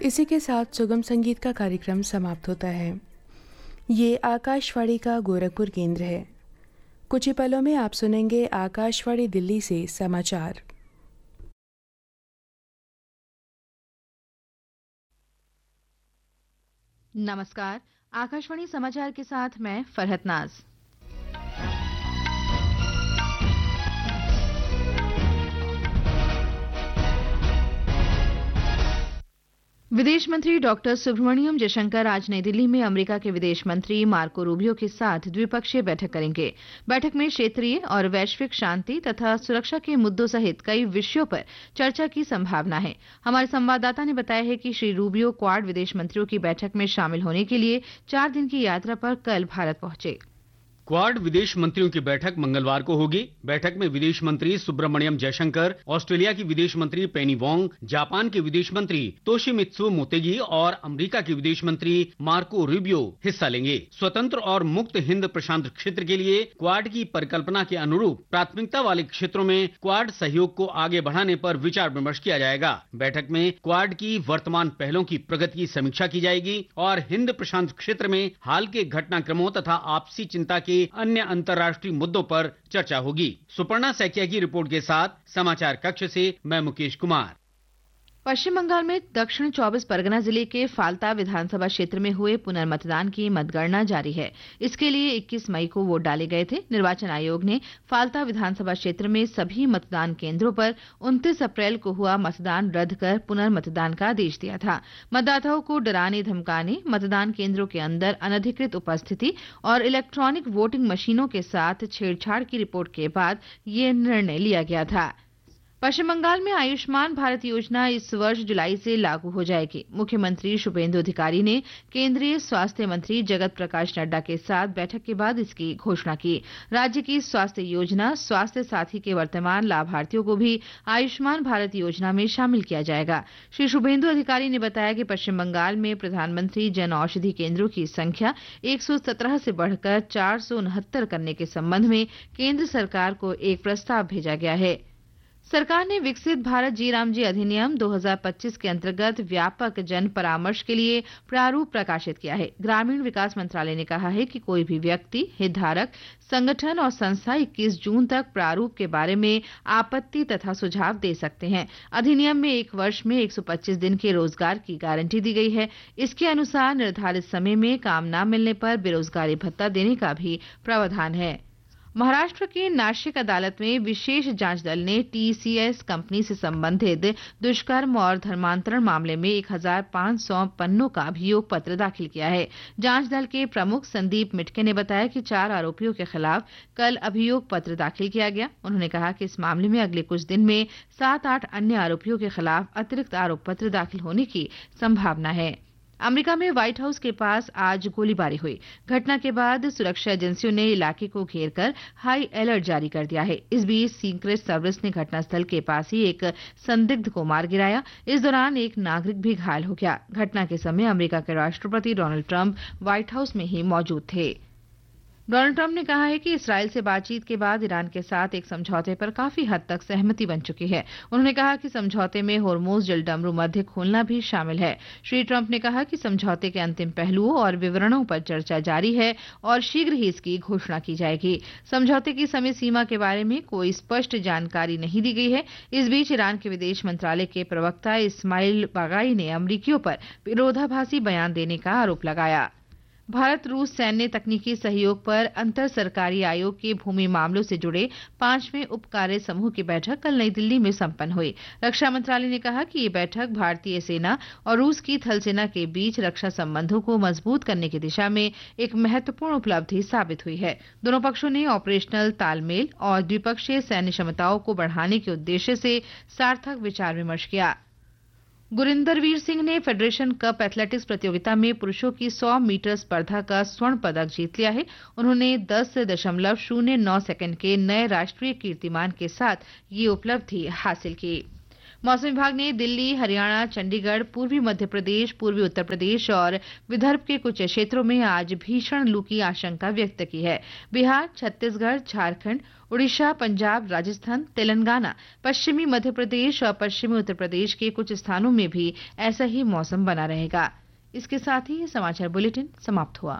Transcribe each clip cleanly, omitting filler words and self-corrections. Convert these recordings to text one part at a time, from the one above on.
इसी के साथ सुगम संगीत का कार्यक्रम समाप्त होता है। ये आकाशवाणी का गोरखपुर केंद्र है। कुछ ही पलों में आप सुनेंगे आकाशवाणी दिल्ली से समाचार। नमस्कार, आकाशवाणी समाचार के साथ मैं फरहत नाज। विदेश मंत्री डॉक्टर सुब्रमण्यम जयशंकर आज नई दिल्ली में अमेरिका के विदेश मंत्री मार्को रूबियो के साथ द्विपक्षीय बैठक करेंगे। बैठक में क्षेत्रीय और वैश्विक शांति तथा सुरक्षा के मुद्दों सहित कई विषयों पर चर्चा की संभावना है। हमारे संवाददाता ने बताया है कि श्री रूबियो क्वाड विदेश मंत्रियों की बैठक में शामिल होने के लिए 4 दिन की यात्रा पर कल भारत पहुंचे। क्वाड विदेश मंत्रियों की बैठक मंगलवार को होगी। बैठक में विदेश मंत्री सुब्रमण्यम जयशंकर, ऑस्ट्रेलिया की विदेश मंत्री पेनी वोंग, जापान के विदेश मंत्री तोशिमित्सु मोतेगी और अमेरिका के विदेश मंत्री मार्को रूबियो हिस्सा लेंगे। स्वतंत्र और मुक्त हिंद प्रशांत क्षेत्र के लिए क्वाड की परिकल्पना के अनुरूप प्राथमिकता वाले क्षेत्रों में क्वाड सहयोग को आगे बढ़ाने पर विचार विमर्श किया जाएगा। बैठक में क्वाड की वर्तमान पहलों की प्रगति की समीक्षा की जाएगी और हिंद प्रशांत क्षेत्र में हाल के घटनाक्रमों तथा आपसी चिंता के अन्य अंतर्राष्ट्रीय मुद्दों पर चर्चा होगी। सुपर्णा सैकिया की रिपोर्ट के साथ समाचार कक्ष से मैं मुकेश कुमार। पश्चिम बंगाल में दक्षिण 24 परगना जिले के फाल्ता विधानसभा क्षेत्र में हुए पुनर्मतदान की मतगणना जारी है। इसके लिए 21 मई को वोट डाले गए थे। निर्वाचन आयोग ने फाल्ता विधानसभा क्षेत्र में सभी मतदान केंद्रों पर 29 अप्रैल को हुआ मतदान रद्द कर पुनर्मतदान का आदेश दिया था। मतदाताओं को डराने धमकाने, मतदान केंद्रों के अंदर अनधिकृत उपस्थिति और इलेक्ट्रॉनिक वोटिंग मशीनों के साथ छेड़छाड़ की रिपोर्ट के बाद ये निर्णय लिया गया था। पश्चिम बंगाल में आयुष्मान भारत योजना इस वर्ष जुलाई से लागू हो जाएगी। मुख्यमंत्री शुभेंदु अधिकारी ने केंद्रीय स्वास्थ्य मंत्री जगत प्रकाश नड्डा के साथ बैठक के बाद इसकी घोषणा की। राज्य की स्वास्थ्य योजना स्वास्थ्य साथी के वर्तमान लाभार्थियों को भी आयुष्मान भारत योजना में शामिल किया जाएगा। श्री शुभेंदु अधिकारी ने बताया कि पश्चिम बंगाल में प्रधानमंत्री जन औषधि केंद्रों की संख्या 117 से बढ़कर 469 करने के संबंध में केंद्र सरकार को एक प्रस्ताव भेजा गया है। सरकार ने विकसित भारत जी राम जी अधिनियम 2025 के अंतर्गत व्यापक जन परामर्श के लिए प्रारूप प्रकाशित किया है। ग्रामीण विकास मंत्रालय ने कहा है कि कोई भी व्यक्ति, हितधारक, संगठन और संस्था 21 जून तक प्रारूप के बारे में आपत्ति तथा सुझाव दे सकते हैं। अधिनियम में 1 वर्ष में 125 दिन के रोजगार की गारंटी दी गई है। इसके अनुसार निर्धारित समय में काम न मिलने पर बेरोजगारी भत्ता देने का भी प्रावधान है। महाराष्ट्र की नासिक अदालत में विशेष जांच दल ने टीसीएस कंपनी से संबंधित दुष्कर्म और धर्मांतरण मामले में 1500 पन्नों का अभियोग पत्र दाखिल किया है। जांच दल के प्रमुख संदीप मिटके ने बताया कि 4 आरोपियों के खिलाफ कल अभियोग पत्र दाखिल किया गया। उन्होंने कहा कि इस मामले में अगले कुछ दिन में 7-8 अन्य आरोपियों के खिलाफ अतिरिक्त आरोप पत्र दाखिल होने की संभावना है। अमेरिका में व्हाइट हाउस के पास आज गोलीबारी हुई। घटना के बाद सुरक्षा एजेंसियों ने इलाके को घेरकर हाई अलर्ट जारी कर दिया है। इस बीच सीक्रेट सर्विस ने घटनास्थल के पास ही एक संदिग्ध को मार गिराया। इस दौरान एक नागरिक भी घायल हो गया। घटना के समय अमेरिका के राष्ट्रपति डोनाल्ड ट्रंप व्हाइट हाउस में ही मौजूद थे। डोनाल्ड ट्रंप ने कहा है कि इसराइल से बातचीत के बाद ईरान के साथ एक समझौते पर काफी हद तक सहमति बन चुकी है। उन्होंने कहा कि समझौते में होर्मुज जलडमरू मध्य खोलना भी शामिल है। श्री ट्रंप ने कहा कि समझौते के अंतिम पहलुओं और विवरणों पर चर्चा जारी है और शीघ्र ही इसकी घोषणा की जाएगी। समझौते की समय सीमा के बारे में कोई स्पष्ट जानकारी नहीं दी गई है। इस बीच ईरान के विदेश मंत्रालय के प्रवक्ता इस्माइल बागाई ने अमेरिकियों पर विरोधाभासी बयान देने का आरोप लगाया। भारत रूस सैन्य तकनीकी सहयोग पर अंतर सरकारी आयोग के भूमि मामलों से जुड़े 5वें उप कार्य समूह की बैठक कल नई दिल्ली में संपन्न हुई। रक्षा मंत्रालय ने कहा कि ये बैठक भारतीय सेना और रूस की थल सेना के बीच रक्षा संबंधों को मजबूत करने की दिशा में एक महत्वपूर्ण उपलब्धि साबित हुई है। दोनों पक्षों ने ऑपरेशनल तालमेल और द्विपक्षीय सैन्य क्षमताओं को बढ़ाने के उद्देश्य से सार्थक विचार विमर्श किया। गुरिंदर वीर सिंह ने फेडरेशन कप एथलेटिक्स प्रतियोगिता में पुरुषों की 100 मीटर स्पर्धा का स्वर्ण पदक जीत लिया है। उन्होंने 10.09 सेकंड के नए राष्ट्रीय कीर्तिमान के साथ ये उपलब्धि हासिल की। मौसम विभाग ने दिल्ली, हरियाणा, चंडीगढ़, पूर्वी मध्य प्रदेश, पूर्वी उत्तर प्रदेश और विदर्भ के कुछ क्षेत्रों में आज भीषण लू की आशंका व्यक्त की है। बिहार, छत्तीसगढ़, झारखंड, उड़ीसा, पंजाब, राजस्थान, तेलंगाना, पश्चिमी मध्य प्रदेश और पश्चिमी उत्तर प्रदेश के कुछ स्थानों में भी ऐसा ही मौसम बना रहेगा। इसके साथ ही ये समाचार बुलेटिन समाप्त हुआ।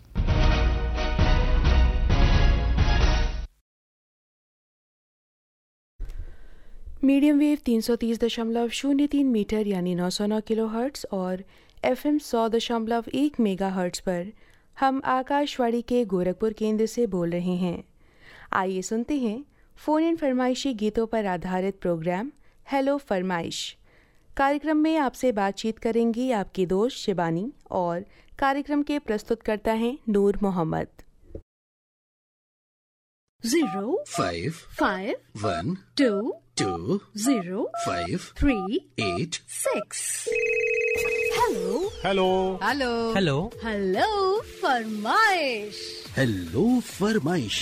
मीडियम वेव 330.03 मीटर यानी 909 किलोहर्ट्ज़ और FM 100.1 मेगाहर्ट्ज़ पर हम आकाशवाणी के गोरखपुर केंद्र से बोल रहे हैं। आइए सुनते हैं फ़ोन इन फरमाइशी गीतों पर आधारित प्रोग्राम हेलो फरमाइश। कार्यक्रम में आपसे बातचीत करेंगी आपकी दोस्त शिबानी और कार्यक्रम के प्रस्तुतकर्ता हैं नूर Mohammad. 0 5 5 1 2 2 0 5 3 8 6 hello hello hello hello hello फरमाइश हेलो फरमाइश।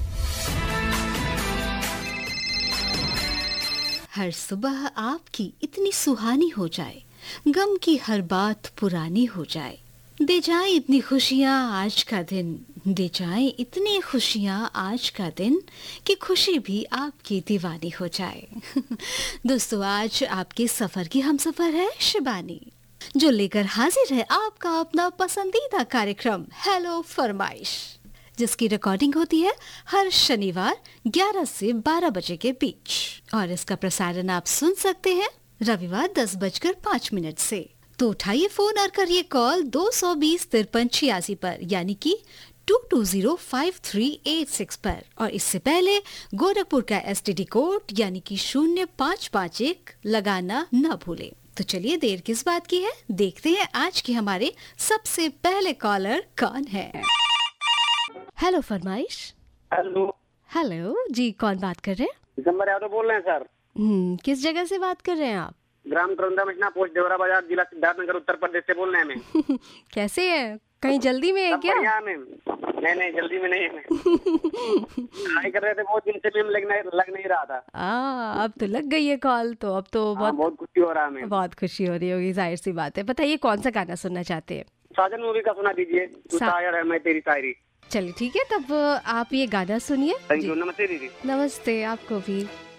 हर सुबह आपकी इतनी सुहानी हो जाए, गम की हर बात पुरानी हो जाए, दे जाए इतनी खुशियाँ आज का दिन, दे जाए इतनी खुशियाँ आज का दिन कि खुशी भी आपकी दीवानी हो जाए। दोस्तों, आज आपके सफर की हमसफर है शिबानी, जो लेकर हाजिर है आपका अपना पसंदीदा कार्यक्रम हेलो फरमाइश, जिसकी रिकॉर्डिंग होती है हर शनिवार 11 से 12 बजे के बीच और इसका प्रसारण आप सुन सकते हैं रविवार 10:05 से। तो उठाइए फोन और करिए कॉल 220-5386 पर यानी कि 220-5386 पर, और इससे पहले गोरखपुर का STD कोड यानी कि 0551 लगाना न भूले। तो चलिए देर किस बात की है, देखते हैं आज के हमारे सबसे पहले कॉलर कौन है। हेलो फरमाइश। हेलो हेलो जी, कौन बात कर रहे हैं? दिसंबर यादव बोल रहे हैं सर। किस जगह से बात कर रहे हैं आप? ग्राम करौंदा मिशना पोस्ट देवरा बाजार, जिला सिद्धार्थनगर, उत्तर प्रदेश से बोल रहे हैं मैम। कैसे हैं? कहीं जल्दी में है क्या? बढ़िया मैम। नहीं जल्दी में नहीं है मैम। ट्राई कर रहे थे बहुत दिन से मैम, लग नहीं रहा था। अब तो लग गई है कॉल, तो अब तो बहुत खुशी हो रहा है मैम। बहुत खुशी हो रही होगी, जाहिर सी बात है। बताइए कौन सा गाना सुनना चाहते हैं? साजन मूवी का सुना दीजिए, तू शायर है मैं तेरी शायरी। चलिए ठीक है, तब आप ये गाना सुनिए। Thank you. नमस्ते दीदी। नमस्ते आपको भी।